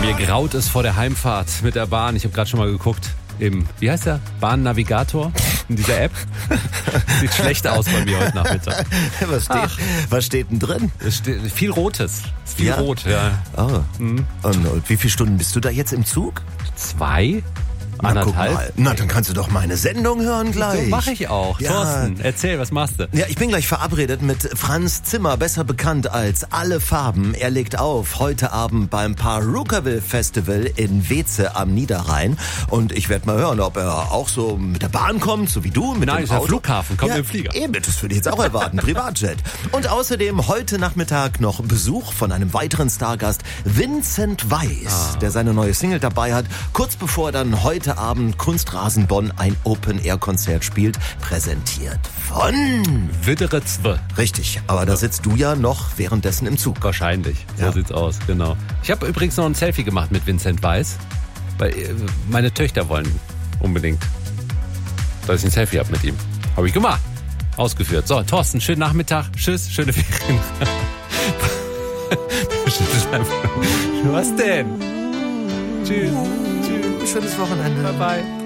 Mir graut es vor der Heimfahrt mit der Bahn. Ich habe gerade schon mal geguckt. Wie heißt der? Bahnnavigator in dieser App. Sieht schlecht aus bei mir heute Nachmittag. Was steht denn drin? Es steht viel Rotes. Ist viel rot, ja. Oh. Und wie viele Stunden bist du da jetzt im Zug? 2? Na, guck mal. Na, dann kannst du doch meine Sendung hören gleich. So mache ich auch. Ja. Thorsten, erzähl, was machst du? Ja, ich bin gleich verabredet mit Franz Zimmer, besser bekannt als Alle Farben. Er legt auf heute Abend beim Perukaville Festival in Weze am Niederrhein. Und ich werde mal hören, ob er auch so mit der Bahn kommt, so wie du, mit Nein, dem ist der Auto. Flughafen, kommt mit dem Flieger. Eben, das würde ich jetzt auch erwarten, Privatjet. Und außerdem heute Nachmittag noch Besuch von einem weiteren Stargast, Vincent Weiss, der seine neue Single dabei hat, kurz bevor er dann heute Abend Kunstrasen Bonn ein Open-Air-Konzert spielt, präsentiert von Wittere 2. Richtig, aber da sitzt du ja noch währenddessen im Zug. Wahrscheinlich, so sieht's aus, genau. Ich habe übrigens noch ein Selfie gemacht mit Vincent Weiss, weil meine Töchter wollen unbedingt, dass ich ein Selfie habe mit ihm. Habe ich gemacht, ausgeführt. So, Thorsten, schönen Nachmittag, tschüss, schöne Ferien. Was denn? Tschüss. Schönes Wochenende. Bye bye.